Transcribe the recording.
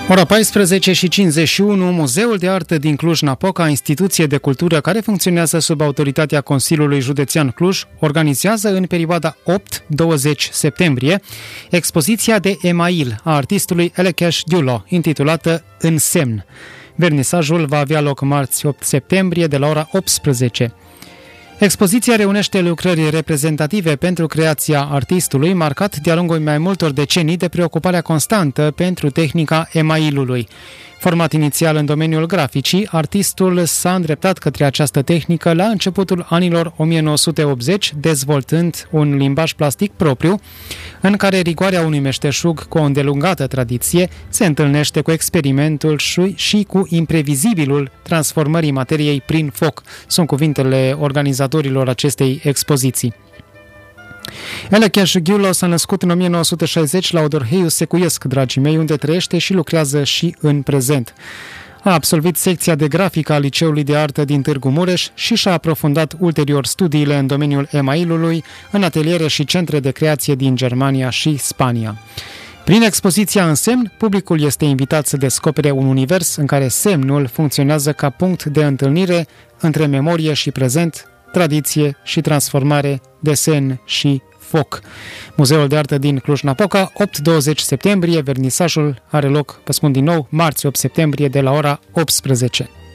Ora 14:51, Muzeul de Artă din Cluj-Napoca, instituție de cultură care funcționează sub autoritatea Consiliului Județean Cluj, organizează în perioada 8-20 septembrie expoziția de email a artistului Elekesh Gyulo, intitulată În semn. Vernisajul va avea loc marți 8 septembrie de la ora 18. Expoziția reunește lucrări reprezentative pentru creația artistului, marcat de-a lungul mai multor decenii de preocuparea constantă pentru tehnica emailului. Format inițial în domeniul graficii, artistul s-a îndreptat către această tehnică la începutul anilor 1980, dezvoltând un limbaj plastic propriu, în care rigoarea unui meșteșug cu o îndelungată tradiție se întâlnește cu experimentul și cu imprevizibilul transformării materiei prin foc. Sunt cuvintele organizatorilor acestei expoziții. Elekesh Gyulo s-a născut în 1960 la Odorheiu Secuiesc, dragii mei, unde trăiește și lucrează și în prezent. A absolvit secția de grafică a Liceului de Artă din Târgu Mureș și și-a aprofundat ulterior studiile în domeniul emailului în ateliere și centre de creație din Germania și Spania. Prin expoziția În semn, publicul este invitat să descopere un univers în care semnul funcționează ca punct de întâlnire între memorie și prezent, tradiție și transformare, desen și foc. Muzeul de Artă din Cluj-Napoca, 8-20 septembrie, vernisajul are loc, vă spun din nou, marți 8 septembrie de la ora 18.